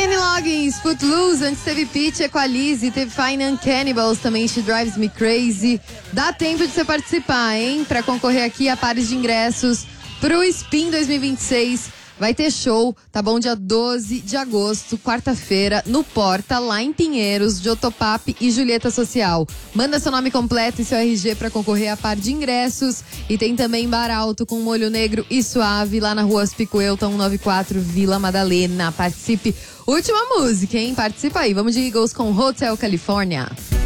Kenny Loggins, Footloose, antes teve Pitch, Equalize, teve Fine and Cannibals, também She Drives Me Crazy. Dá tempo de você participar, hein? Pra concorrer aqui a pares de ingressos pro Spin 2026. Vai ter show, tá bom? Dia 12 de agosto, quarta-feira, no Porta, lá em Pinheiros, de Otopap e Julieta Social. Manda seu nome completo e seu RG pra concorrer a par de ingressos. E tem também bar alto com molho negro e suave, lá na rua Aspicuelta 194, Vila Madalena. Participe. Última música, hein? Participa aí. Vamos de Eagles com Hotel California.